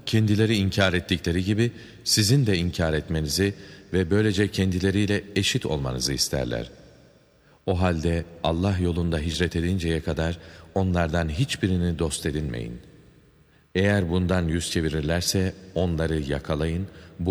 kendileri inkar ettikleri gibi sizin de inkar etmenizi ve böylece kendileriyle eşit olmanızı isterler. O halde Allah yolunda hicret edinceye kadar onlardan hiçbirini dost edinmeyin. Eğer bundan yüz çevirirlerse onları yakalayın,